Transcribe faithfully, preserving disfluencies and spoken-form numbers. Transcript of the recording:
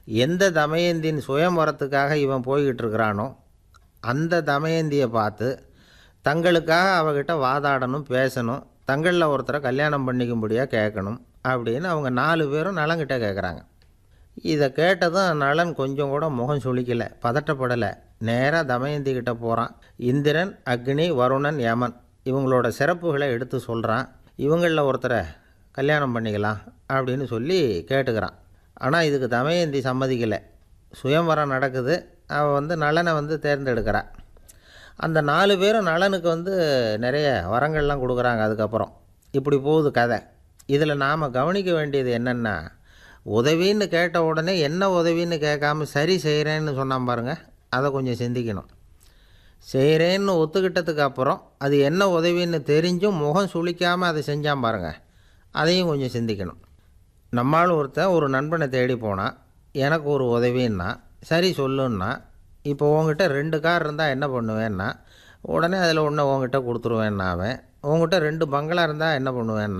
எந்த தமயந்தின் சுயம்வரத்துக்காக இவன் போய்கிட்டு இருக்கிறானோ அந்த தமயந்தியை பார்த்து தங்களுக்காக அவகிட்ட வாதாடணும், பேசணும், தங்களில் ஒருத்தரை கல்யாணம் பண்ணிக்கும்படியாக கேட்கணும் அப்படின்னு அவங்க நாலு பேரும் நலங்கிட்ட கேட்குறாங்க. இதை கேட்டதும் நலன் கொஞ்சம் கூட முகம் சுளிக்கலை, பதட்டப்படலை. நேராக தமயந்தி கிட்ட போகிறான். இந்திரன், அக்னி, வருணன், யமன் இவங்களோட சிறப்புகளை எடுத்து சொல்கிறான். இவங்களில் ஒருத்தரை கல்யாணம் பண்ணிக்கலாம் அப்படின்னு சொல்லி கேட்டுக்கிறான். ஆனால் இதுக்கு தமயந்தி சம்மதிக்கலை. சுயம்வரம் நடக்குது, அவள் வந்து நலனை வந்து தேர்ந்தெடுக்கிறாள். அந்த நாலு பேரும் நலனுக்கு வந்து நிறைய வரங்கள்லாம் கொடுக்குறாங்க. அதுக்கப்புறம் இப்படி போகுது கதை. இதில் நாம் கவனிக்க வேண்டியது என்னென்னா, உதவின்னு கேட்ட உடனே என்ன உதவின்னு கேட்காம சரி செய்கிறேன்னு சொன்னான் பாருங்கள், அதை கொஞ்சம் சிந்திக்கணும். செய்கிறேன்னு ஒத்துக்கிட்டதுக்கு அப்புறம் அது என்ன உதவின்னு தெரிஞ்சும் முகம் சுளிக்காமல் அதை செஞ்சான் பாருங்கள், அதையும் கொஞ்சம் சிந்திக்கணும். நம்மால் ஒருத்தன் ஒரு நண்பனை தேடி போனால் எனக்கு ஒரு உதவின்னா சரி சொல்லுன்னா, இப்போ உங்ககிட்ட ரெண்டு கார் இருந்தால் என்ன பண்ணுவேன்னா உடனே அதில் ஒன்று உங்ககிட்ட கொடுத்துருவேன்னா, அவன் உங்ககிட்ட ரெண்டு பங்களா இருந்தால் என்ன பண்ணுவேன்னா